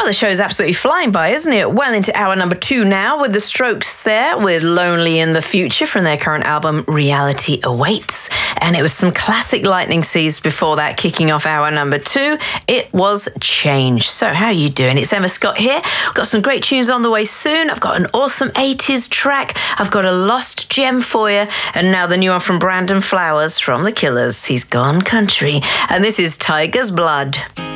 Well, the show's absolutely flying by, isn't it? Well into hour number 2 now with the Strokes there with Lonely in the Future from their current album Reality Awaits. And it was some classic Lightning Seeds before that, kicking off hour number 2. It was Change. So how are you doing? It's Emma Scott here. Got some great tunes on the way soon. I've got an awesome 80s track. I've got a lost gem for you. And now the new one from Brandon Flowers from The Killers. He's Gone Country. And this is Tiger's Blood.